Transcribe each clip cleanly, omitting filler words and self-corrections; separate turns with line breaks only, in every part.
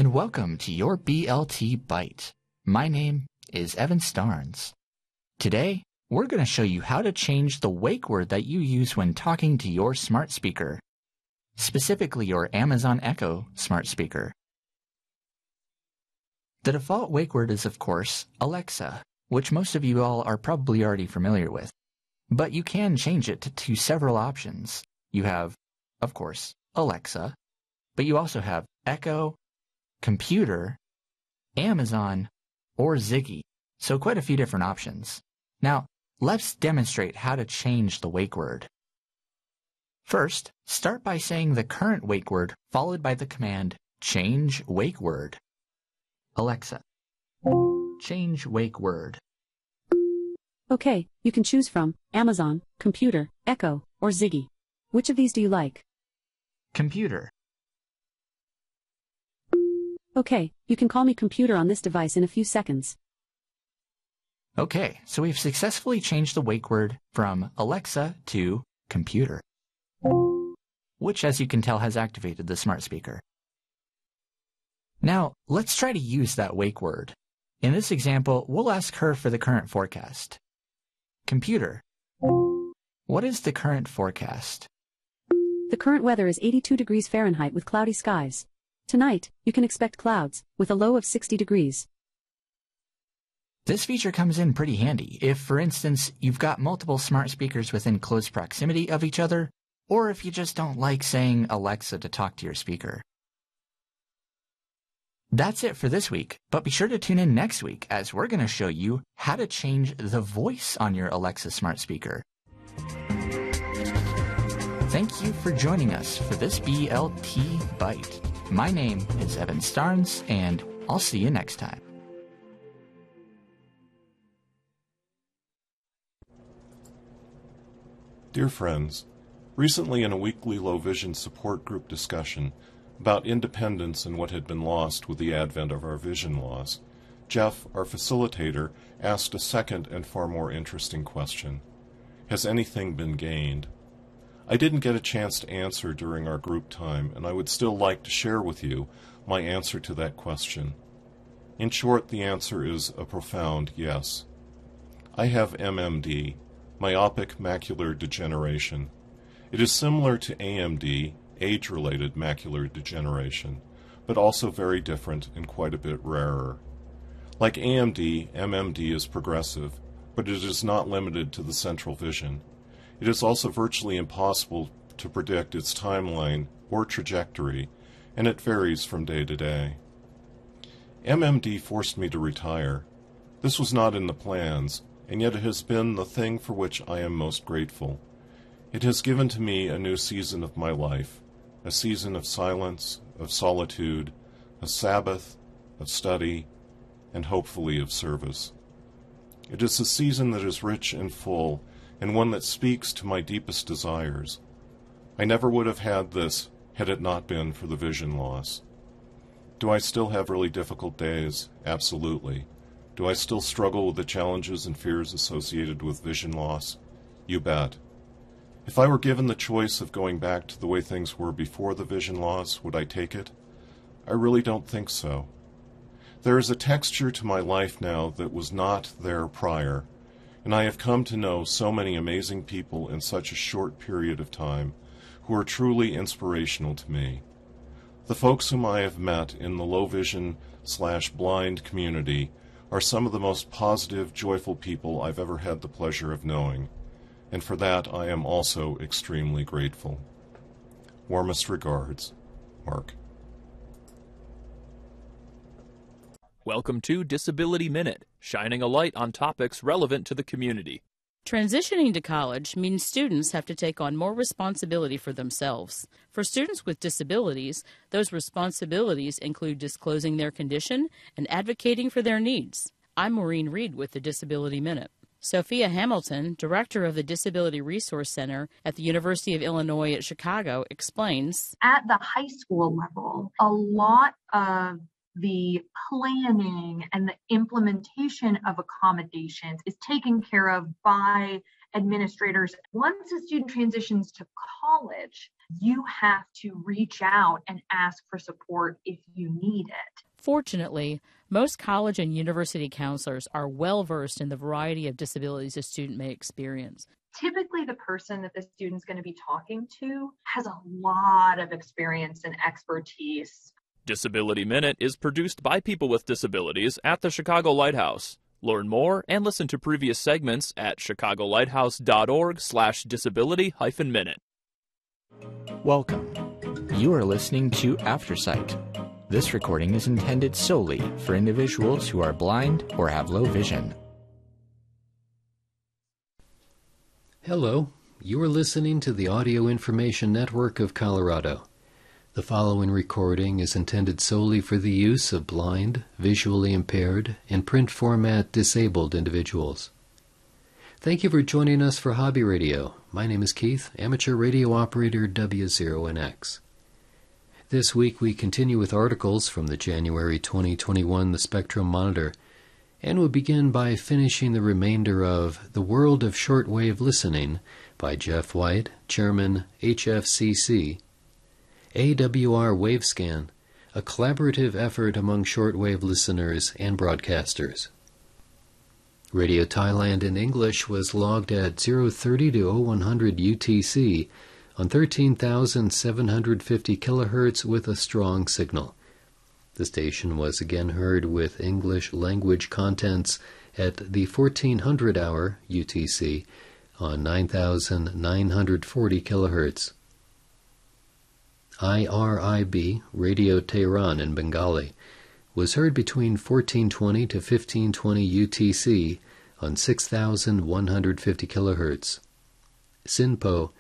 and welcome to your BLT Bite. My name is Evan Starnes. Today, we're going to show you how to change the wake word that you use when talking to your smart speaker, specifically your Amazon Echo smart speaker. The default wake word is, of course, Alexa, which most of you all are probably already familiar with. But you can change it to several options. You have, of course, Alexa, but you also have Echo, Computer, Amazon, or Ziggy, so quite a few different options. Now, let's demonstrate how to change the wake word. First, start by saying the current wake word followed by the command change wake word. Alexa, change wake word.
Okay, you can choose from Amazon, Computer, Echo, or Ziggy. Which of these do you like?
Computer.
Okay, you can call me Computer on this device in a few seconds.
Okay, so we've successfully changed the wake word from Alexa to Computer, which, as you can tell, has activated the smart speaker. Now, let's try to use that wake word. In this example, we'll ask her for the current forecast. Computer, what is the current forecast?
The current weather is 82 degrees Fahrenheit with cloudy skies. Tonight, you can expect clouds, with a low of 60 degrees.
This feature comes in pretty handy if, for instance, you've got multiple smart speakers within close proximity of each other, or if you just don't like saying Alexa to talk to your speaker. That's it for this week, but be sure to tune in next week as we're going to show you how to change the voice on your Alexa smart speaker. Thank you for joining us for this BLT Bite. My name is Evan Starnes, and I'll see you next time.
Dear friends, recently in a weekly low vision support group discussion about independence and what had been lost with the advent of our vision loss, Jeff, our facilitator, asked a second and far more interesting question. Has anything been gained? I didn't get a chance to answer during our group time, and I would still like to share with you my answer to that question. In short, the answer is a profound yes. I have MMD, myopic macular degeneration. It is similar to AMD, age-related macular degeneration, but also very different and quite a bit rarer. Like AMD, MMD is progressive, but it is not limited to the central vision. It is also virtually impossible to predict its timeline or trajectory, and it varies from day to day. MMD forced me to retire. This was not in the plans, and yet it has been the thing for which I am most grateful. It has given to me a new season of my life, a season of silence, of solitude, of Sabbath, of study, and hopefully of service. It is a season that is rich and full, and one that speaks to my deepest desires. I never would have had this had it not been for the vision loss. Do I still have really difficult days? Absolutely. Do I still struggle with the challenges and fears associated with vision loss? You bet. If I were given the choice of going back to the way things were before the vision loss, would I take it? I really don't think so. There is a texture to my life now that was not there prior, and I have come to know so many amazing people in such a short period of time who are truly inspirational to me. The folks whom I have met in the low vision/blind community are some of the most positive, joyful people I've ever had the pleasure of knowing, and for that I am also extremely grateful. Warmest regards, Mark.
Welcome to Disability Minute, shining a light on topics relevant to the community.
Transitioning to college means students have to take on more responsibility for themselves. For students with disabilities, those responsibilities include disclosing their condition and advocating for their needs. I'm Maureen Reed with the Disability Minute. Sophia Hamilton, director of the Disability Resource Center at the University of Illinois at Chicago, explains.
At the high school level, a lot of the planning and the implementation of accommodations is taken care of by administrators. Once a student transitions to college, You have to reach out and ask for support if you need it.
Fortunately, most college and university counselors are well versed in the variety of disabilities a student may experience.
Typically, the person that the student's going to be talking to has a lot of experience and expertise.
Disability Minute is produced by people with disabilities at the Chicago Lighthouse. Learn more and listen to previous segments at chicagolighthouse.org/disability-minute.
Welcome. You are listening to Aftersight. This recording is intended solely for individuals who are blind or have low vision.
Hello, you are listening to the Audio Information Network of Colorado. The following recording is intended solely for the use of blind, visually impaired, and print format disabled individuals. Thank you for joining us for Hobby Radio. My name is Keith, amateur radio operator W0NX. This week we continue with articles from the January 2021 The Spectrum Monitor, and we'll begin by finishing the remainder of The World of Shortwave Listening by Jeff White, Chairman, HFCC, AWR Wavescan, a collaborative effort among shortwave listeners and broadcasters. Radio Thailand in English was logged at 0:30 to 0100 UTC on 13,750 kHz with a strong signal. The station was again heard with English language contents at the 1400 hour UTC on 9,940 kHz. IRIB, Radio Tehran in Bengali, was heard between 1420 to 1520 UTC on 6,150 kHz. SINPO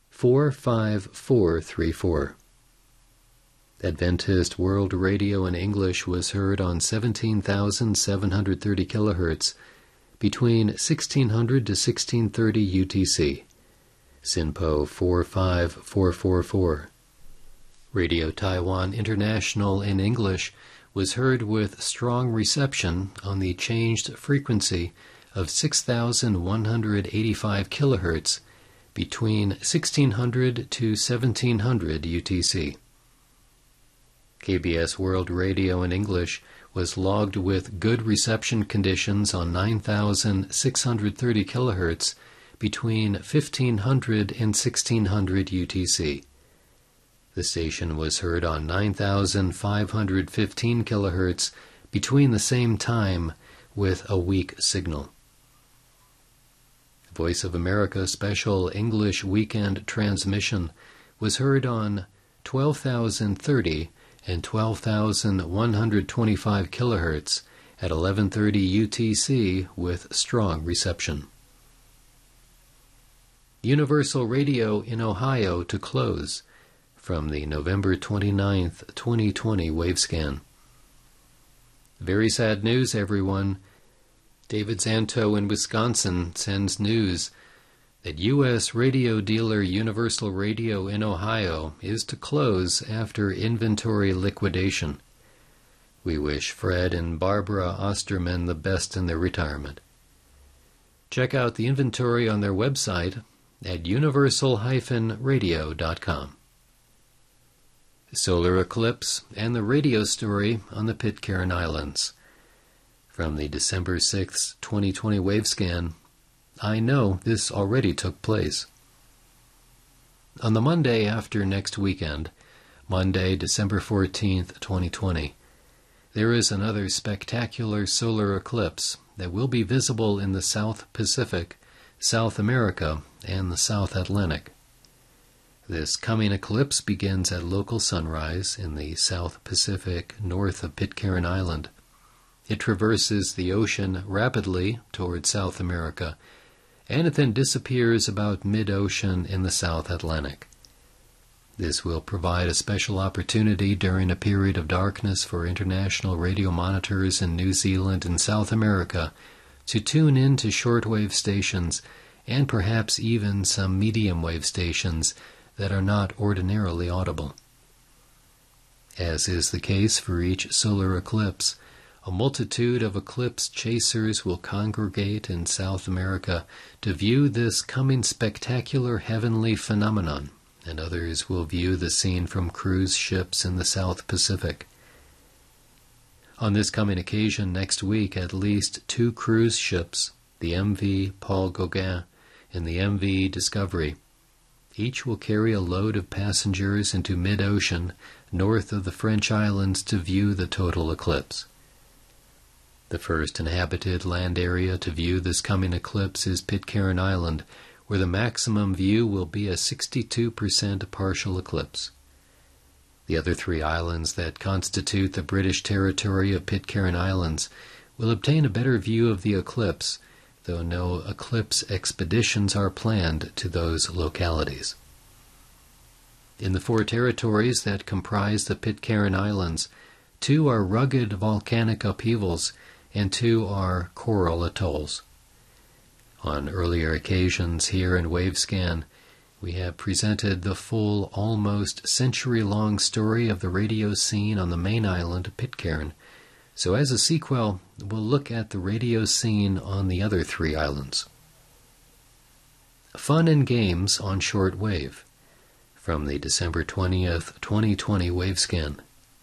45434. Adventist World Radio in English was heard on 17,730 kHz between 1600 to 1630 UTC. SINPO 45444. Radio Taiwan International in English was heard with strong reception on the changed frequency of 6,185 kHz between 1600 to 1700 UTC. KBS World Radio in English was logged with good reception conditions on 9,630 kHz between 1500 and 1600 UTC. The station was heard on 9,515 kHz between the same time with a weak signal. Voice of America Special English Weekend Transmission was heard on 12,030 and 12,125 kHz at 11:30 UTC with strong reception. Universal Radio in Ohio to close from the November 29th, 2020 Wavescan. Very sad news, everyone. David Zanto in Wisconsin sends news that U.S. radio dealer Universal Radio in Ohio is to close after inventory liquidation. We wish Fred and Barbara Osterman the best in their retirement. Check out the inventory on their website at universal-radio.com. Solar eclipse and the radio story on the Pitcairn Islands. From the December 6, 2020 Wavescan, I know this already took place. On the Monday after next weekend, Monday, December 14th, 2020, there is another spectacular solar eclipse that will be visible in the South Pacific, South America, and the South Atlantic. This coming eclipse begins at local sunrise in the South Pacific north of Pitcairn Island. It traverses the ocean rapidly toward South America, and it then disappears about mid-ocean in the South Atlantic. This will provide a special opportunity during a period of darkness for international radio monitors in New Zealand and South America to tune in to shortwave stations and perhaps even some medium wave stations that are not ordinarily audible. As is the case for each solar eclipse, a multitude of eclipse chasers will congregate in South America to view this coming spectacular heavenly phenomenon and others will view the scene from cruise ships in the South Pacific. On this coming occasion next week, at least 2 cruise ships, the MV Paul Gauguin and the MV Discovery, each will carry a load of passengers into mid-ocean north of the French islands to view the total eclipse. The first inhabited land area to view this coming eclipse is Pitcairn Island, where the maximum view will be a 62% partial eclipse. The other 3 islands that constitute the British territory of Pitcairn Islands will obtain a better view of the eclipse, though no eclipse expeditions are planned to those localities. In the 4 territories that comprise the Pitcairn Islands, 2 are rugged volcanic upheavals and 2 are coral atolls. On earlier occasions here in Wavescan, we have presented the full, almost century-long story of the radio scene on the main island, Pitcairn. So as a sequel, we'll look at the radio scene on the other 3 islands. Fun and games on shortwave, from the December 20th, 2020 Wavescan.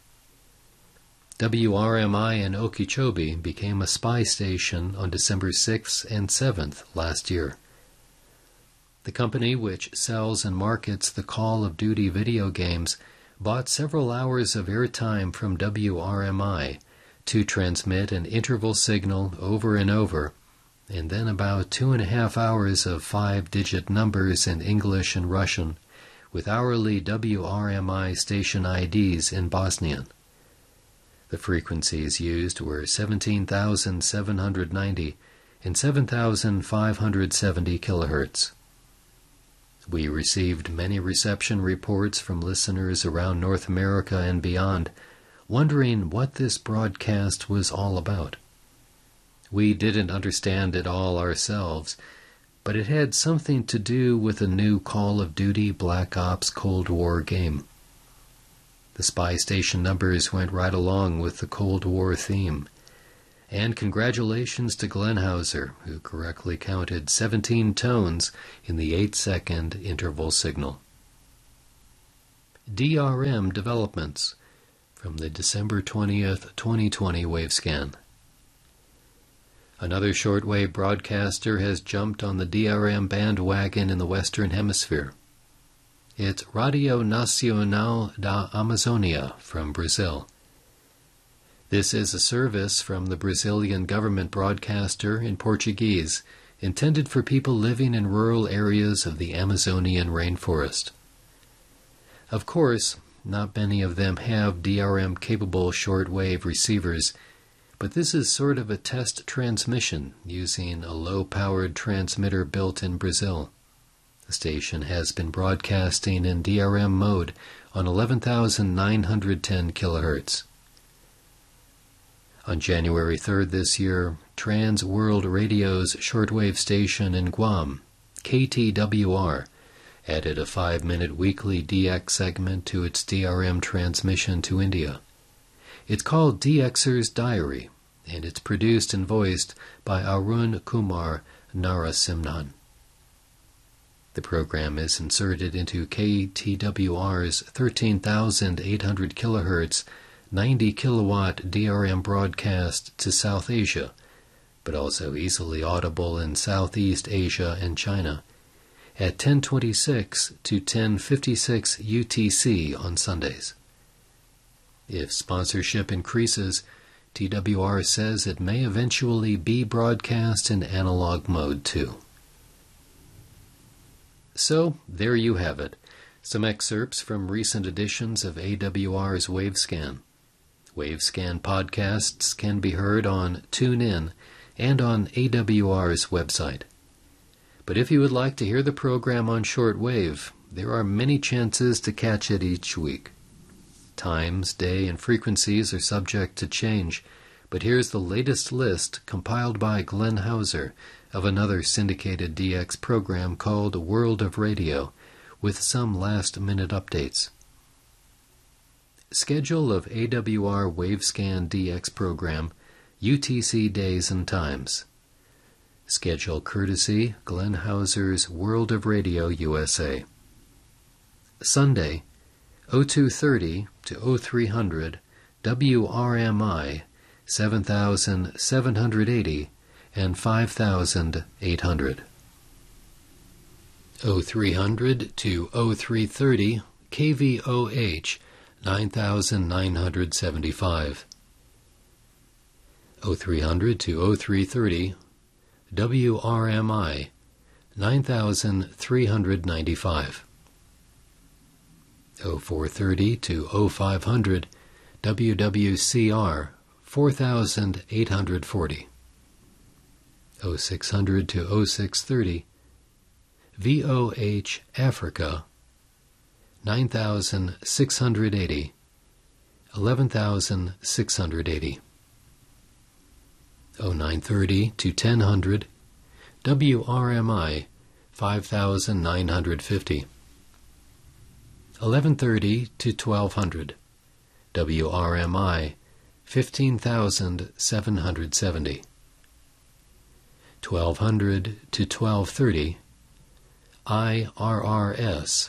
WRMI in Okeechobee became a spy station on December 6th and 7th last year. The company, which sells and markets the Call of Duty video games, bought several hours of airtime from WRMI to transmit an interval signal over and over, and then about 2.5 hours of 5-digit numbers in English and Russian, with hourly WRMI station IDs in Bosnian. The frequencies used were 17,790 and 7,570 kilohertz. We received many reception reports from listeners around North America and beyond, wondering what this broadcast was all about. We didn't understand it all ourselves, but it had something to do with a new Call of Duty Black Ops Cold War game. The spy station numbers went right along with the Cold War theme. And congratulations to Glenn Hauser, who correctly counted 17 tones in the 8-second interval signal. DRM developments from the December 20th, 2020 Wavescan. Another shortwave broadcaster has jumped on the DRM bandwagon in the Western Hemisphere. It's Radio Nacional da Amazônia from Brazil. This is a service from the Brazilian government broadcaster in Portuguese, intended for people living in rural areas of the Amazonian rainforest. Of course, not many of them have DRM-capable shortwave receivers, but this is sort of a test transmission using a low-powered transmitter built in Brazil. The station has been broadcasting in DRM mode on 11,910 kilohertz. On January 3rd this year, Trans World Radio's shortwave station in Guam, KTWR, added a 5-minute weekly DX segment to its DRM transmission to India. It's called DXer's Diary, and it's produced and voiced by Arun Kumar Narasimhan. The program is inserted into KTWR's 13,800 kilohertz, 90 kilowatt DRM broadcast to South Asia, but also easily audible in Southeast Asia and China, at 10:26 to 10:56 UTC on Sundays. If sponsorship increases, TWR says it may eventually be broadcast in analog mode too. So, there you have it, some excerpts from recent editions of AWR's Wavescan. Wavescan podcasts can be heard on TuneIn and on AWR's website. But if you would like to hear the program on shortwave, there are many chances to catch it each week. Times, day, and frequencies are subject to change, but here's the latest list compiled by Glenn Hauser of another syndicated DX program called World of Radio, with some last-minute updates. Schedule of AWR Wavescan DX program, UTC days and times. Schedule courtesy Glenn Hauser's World of Radio USA. Sunday, 0230 to 0300, WRMI 7780 and 5800. 0300 to 0330, KVOH 9975. 0300 to 0330, WRMI 9395. 0430 to 0500, WWCR 4840. 0600 to 0630, VOH Africa 9680, 11680. 0930 to 1000, WRMI 5950. 1130 to 1200, WRMI 15770. 1200 to 1230, IRRS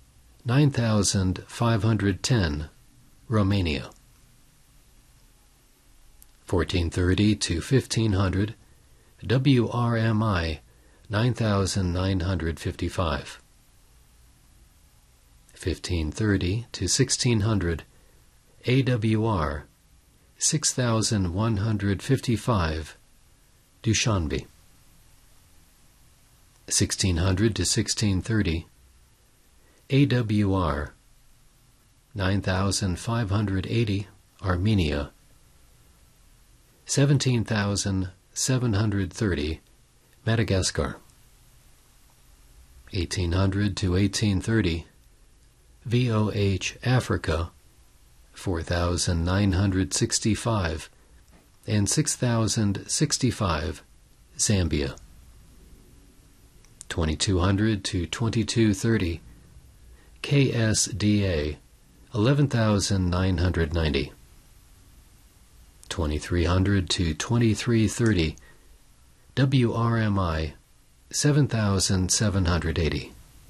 9510, Romania. 1430 to 1500, WRMI 9955. 1530 to 1600, AWR 6155, Dushanbe. 1600 to 1630, AWR 9580, Armenia. 17,730, Madagascar. 1800 to 1830, VOH Africa 4,965 and 6,065, Zambia. 2200 to 2230, KSDA 11,990. 2300 to 2330, WRMI 7780.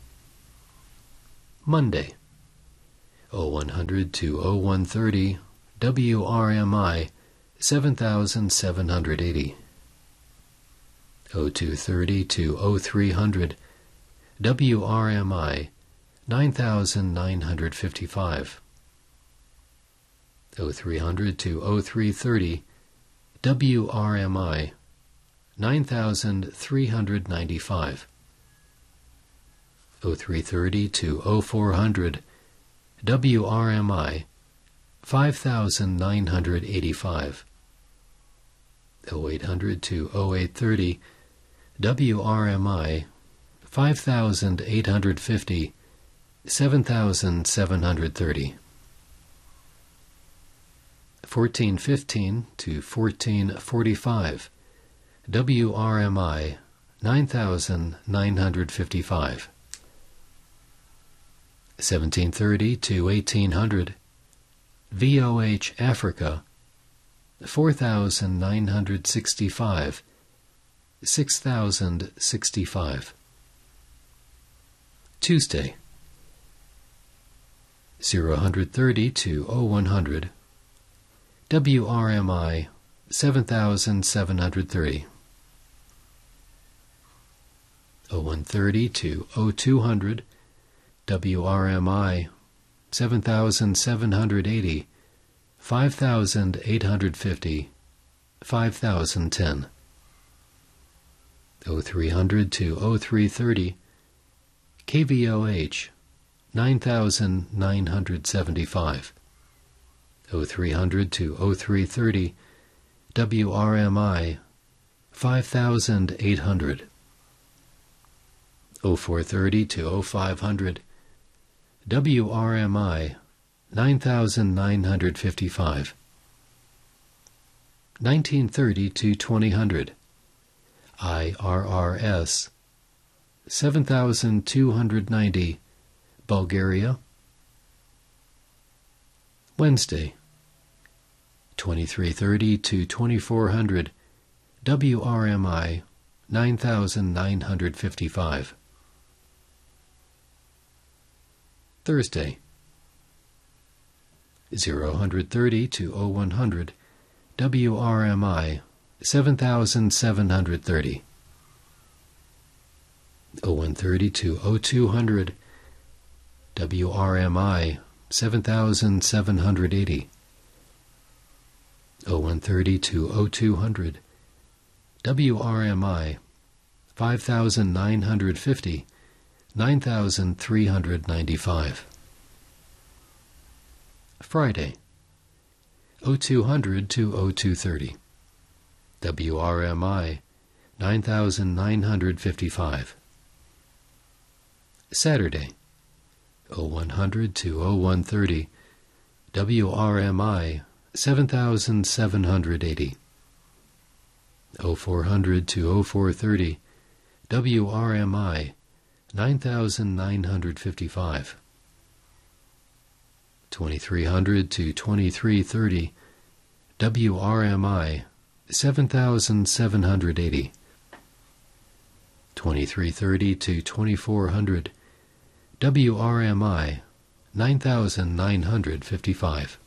Monday, 0100 to 0130, WRMI 7780. 0230 to 0300, WRMI 9955. 0300 to 0330, WRMI 9395. 0330 to 0400, WRMI 5985. 0800 to 0830, WRMI 5850, 7730. 1415 to 1445, WRMI 9955. 1730 to 1800, VOH Africa 4965, 6065. Tuesday, 0130 to 0100, WRMI 7730. 0130 to 0200, WRMI 7780, 5850, 5010. 0300 to 0330, KVOH 9975. 0300 to 0330, WRMI 5800. 0430 to 0500, WRMI 9955. 1930 to 2000, IRRS 7290, Bulgaria. Wednesday, 2330 to 2400, WRMI 9955. Thursday, 0130 to 0100, WRMI 7730. 0130 to 0200, WRMI 7780. 0130 to 0200, WRMI 5950, 9395. Friday, 0200 to 0230, WRMI 9955. Saturday, 0100 to 0130, WRMI 7780. 0400 to 0430, WRMI 9955. 2300 to 2330, WRMI 7780. 2330 to 2400, WRMI 9955.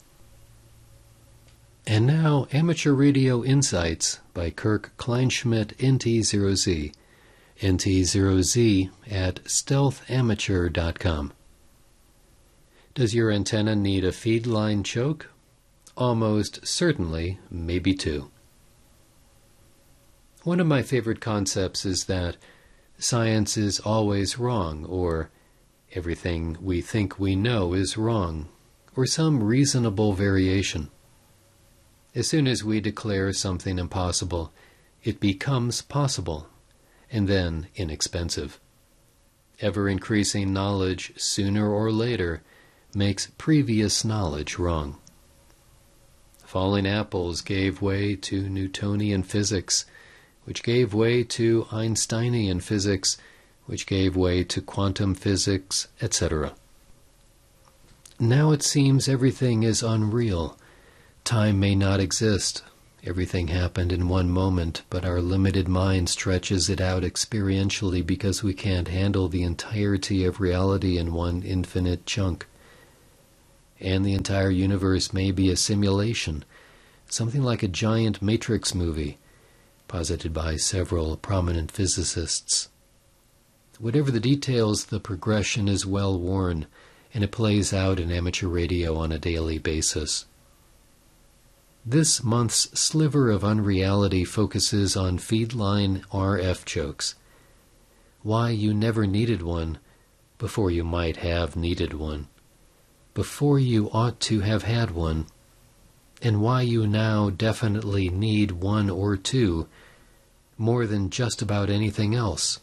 And now, Amateur Radio Insights by Kirk Kleinschmidt, NT0Z. NT0Z at stealthamateur.com. Does your antenna need a feed line choke? Almost certainly, maybe two. One of my favorite concepts is that science is always wrong, or everything we think we know is wrong, or some reasonable variation. As soon as we declare something impossible, it becomes possible, and then inexpensive. Ever-increasing knowledge, sooner or later, makes previous knowledge wrong. Falling apples gave way to Newtonian physics, which gave way to Einsteinian physics, which gave way to quantum physics, etc. Now it seems everything is unreal. Time may not exist. Everything happened in one moment, but our limited mind stretches it out experientially because we can't handle the entirety of reality in one infinite chunk. And the entire universe may be a simulation, something like a giant Matrix movie, posited by several prominent physicists. Whatever the details, the progression is well worn, and it plays out in amateur radio on a daily basis. This month's sliver of unreality focuses on feedline RF chokes. Why you never needed one before you might have needed one, before you ought to have had one, and why you now definitely need one or two more than just about anything else.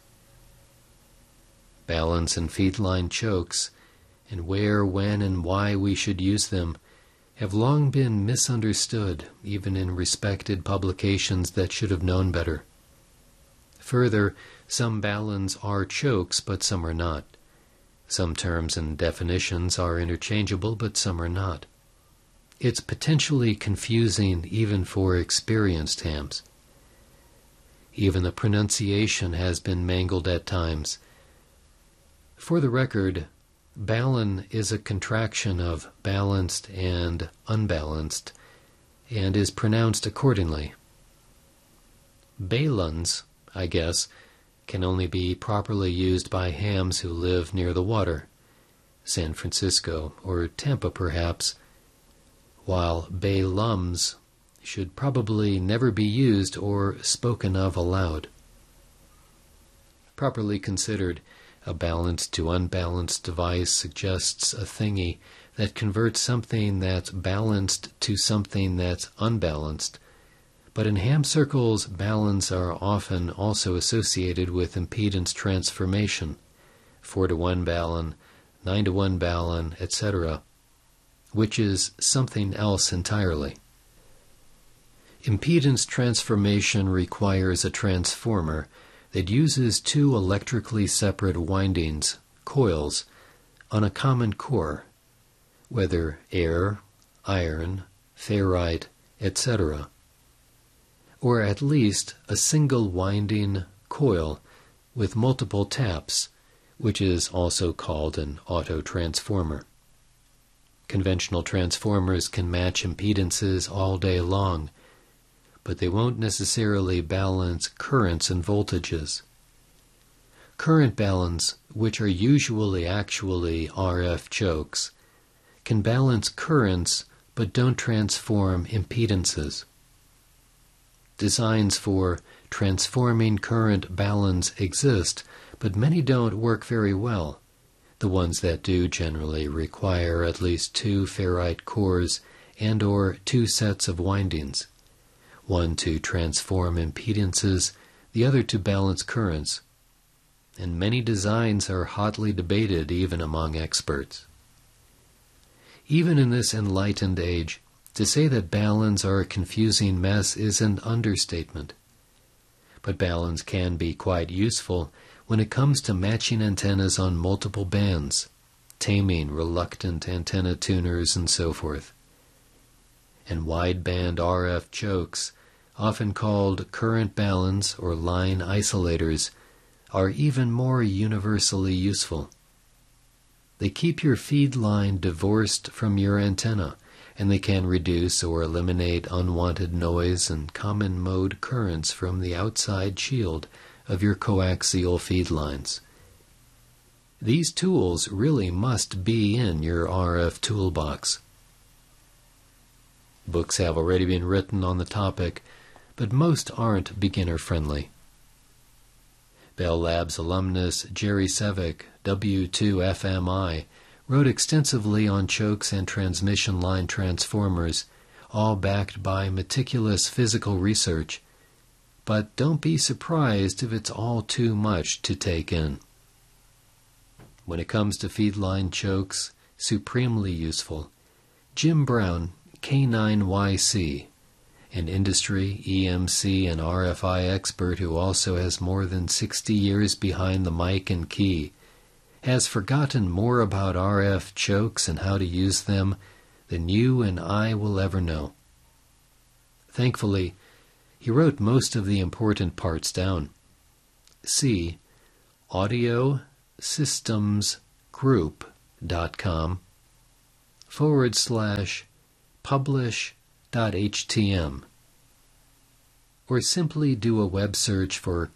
Balance and feedline chokes, and where, when, and why we should use them, have long been misunderstood, even in respected publications that should have known better. Further, some balance are chokes, but some are not. Some terms and definitions are interchangeable, but some are not. It's potentially confusing even for experienced hams. Even the pronunciation has been mangled at times. For the record, Balun is a contraction of balanced and unbalanced, and is pronounced accordingly. Baluns, I guess, can only be properly used by hams who live near the water, San Francisco or Tampa perhaps, while balums should probably never be used or spoken of aloud. Properly considered, a balanced to unbalanced device suggests a thingy that converts something that's balanced to something that's unbalanced. But in ham circles, balance are often also associated with impedance transformation, 4-to-1 balun, 9-to-1 balun, etc., which is something else entirely. Impedance transformation requires a transformer that uses two electrically separate windings, coils, on a common core, whether air, iron, ferrite, etc., or at least a single winding coil with multiple taps, which is also called an autotransformer. Conventional transformers can match impedances all day long, but they won't necessarily balance currents and voltages. Current balance, which are usually actually RF chokes, can balance currents but don't transform impedances. Designs for transforming current balance exist, but many don't work very well. The ones that do generally require at least 2 ferrite cores and or 2 sets of windings, one to transform impedances, the other to balance currents. And many designs are hotly debated even among experts. Even in this enlightened age, to say that balons are a confusing mess is an understatement. But balons can be quite useful when it comes to matching antennas on multiple bands, taming reluctant antenna tuners, and so forth. And wideband RF chokes, often called current balons or line isolators, are even more universally useful. They keep your feed line divorced from your antenna, and they can reduce or eliminate unwanted noise and common mode currents from the outside shield of your coaxial feed lines. These tools really must be in your RF toolbox. Books have already been written on the topic, but most aren't beginner-friendly. Bell Labs alumnus Jerry Sevick, W2FMI, wrote extensively on chokes and transmission line transformers, all backed by meticulous physical research. But don't be surprised if it's all too much to take in. When it comes to feed line chokes, supremely useful, Jim Brown, K9YC, an industry, EMC, and RFI expert who also has more than 60 years behind the mic and key, has forgotten more about RF chokes and how to use them than you and I will ever know. Thankfully, he wrote most of the important parts down. See audiosystemsgroup.com/publish.htm, or simply do a web search for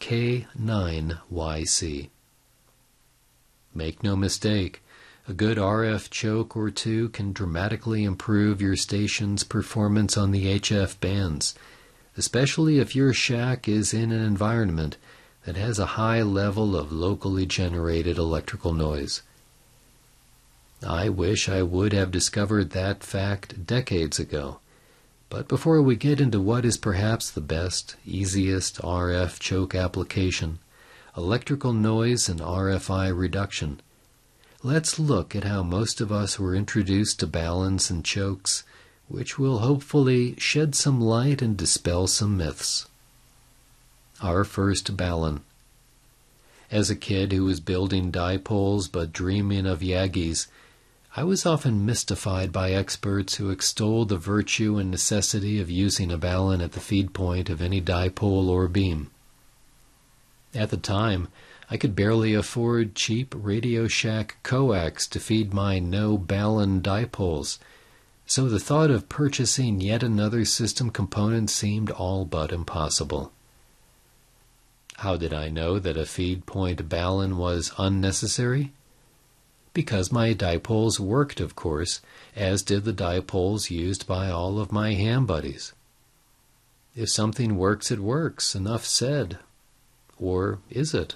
K9YC. Make no mistake, a good RF choke or two can dramatically improve your station's performance on the HF bands, especially if your shack is in an environment that has a high level of locally generated electrical noise. I wish I would have discovered that fact decades ago. But before we get into what is perhaps the best, easiest RF choke application, electrical noise and RFI reduction, let's look at how most of us were introduced to balons and chokes, which will hopefully shed some light and dispel some myths. Our first balon. As a kid who was building dipoles but dreaming of Yagis, I was often mystified by experts who extolled the virtue and necessity of using a balun at the feed point of any dipole or beam. At the time, I could barely afford cheap Radio Shack coax to feed my no-balun dipoles, so the thought of purchasing yet another system component seemed all but impossible. How did I know that a feed point balun was unnecessary? Because my dipoles worked, of course, as did the dipoles used by all of my ham buddies. If something works, it works, enough said. Or is it?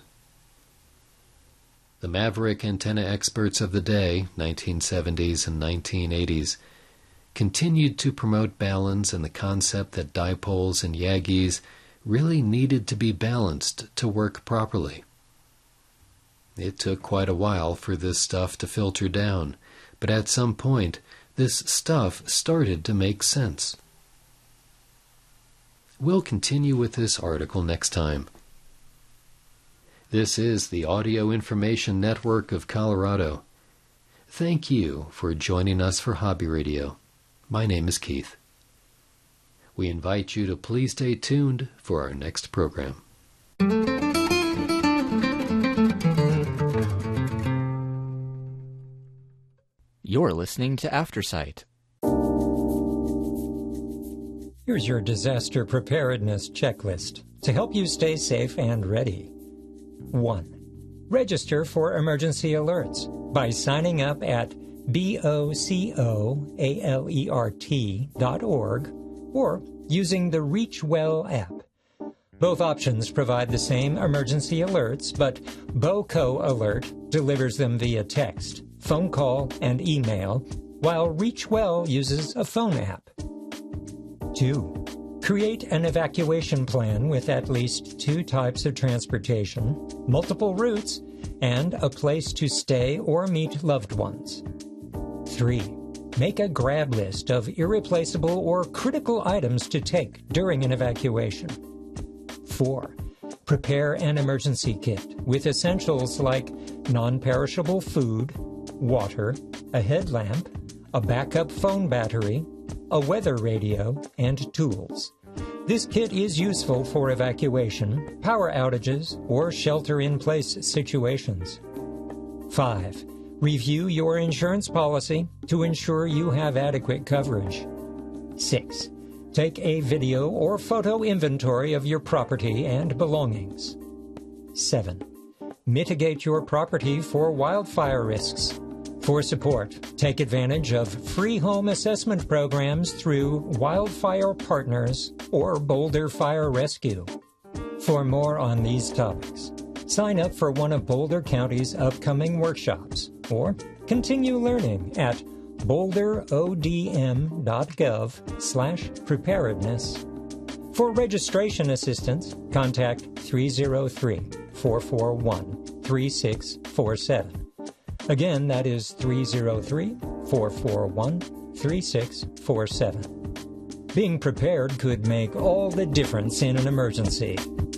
The maverick antenna experts of the day, 1970s and 1980s, continued to promote balons and the concept that dipoles and Yagis really needed to be balanced to work properly. It took quite a while for this stuff to filter down, but at some point, this stuff started to make sense. We'll continue with this article next time. This is the Audio Information Network of Colorado. Thank you for joining us for Hobby Radio. My name is Keith. We invite you to please stay tuned for our next program.
You're listening to Aftersight.
Here's your disaster preparedness checklist to help you stay safe and ready. 1. Register for emergency alerts by signing up at bocoalert.org or using the ReachWell app. Both options provide the same emergency alerts, but BOCO Alert delivers them via text, phone call, and email, while ReachWell uses a phone app. 2. Create an evacuation plan with at least 2 types of transportation, multiple routes, and a place to stay or meet loved ones. 3. Make a grab list of irreplaceable or critical items to take during an evacuation. 4. Prepare an emergency kit with essentials like non-perishable food, water, a headlamp, a backup phone battery, a weather radio, and tools. This kit is useful for evacuation, power outages, or shelter-in-place situations. 5. Review your insurance policy to ensure you have adequate coverage. 6. Take a video or photo inventory of your property and belongings. 7. Mitigate your property for wildfire risks. For support, take advantage of free home assessment programs through Wildfire Partners or Boulder Fire Rescue. For more on these topics, sign up for one of Boulder County's upcoming workshops or continue learning at boulderodm.gov/preparedness. For registration assistance, contact 303-441-3647. Again, that is 303-441-3647. Being prepared could make all the difference in an emergency.